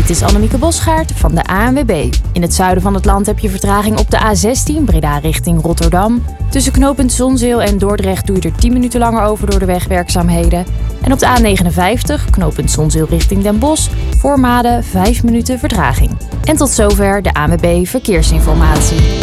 Dit is Annemieke Bosgaard van de ANWB. In het zuiden van het land heb je vertraging op de A16 Breda richting Rotterdam. Tussen knooppunt Zonzeel en Dordrecht doe je er 10 minuten langer over door de wegwerkzaamheden. En op de A59 knooppunt Zonzeel richting Den Bosch voor Maden 5 minuten vertraging. En tot zover de ANWB Verkeersinformatie.